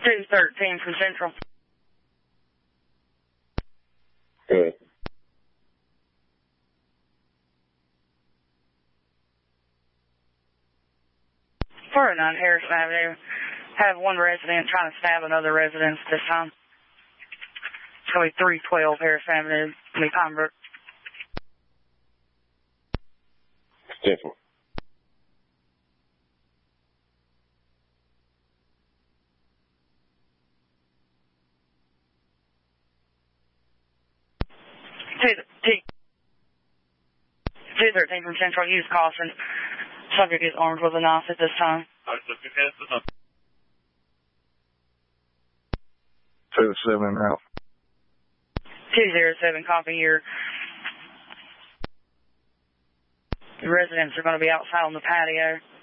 213 from Central. Good. 409 Harrison Avenue. Have one resident trying to stab another resident this time. It's going to be 312 Harrison Avenue, Pinebrook. Different. Two 13 from Central. Use caution. Subject is armed with a knife at this time. 207 out. 207, copy. Your residents are going to be outside on the patio.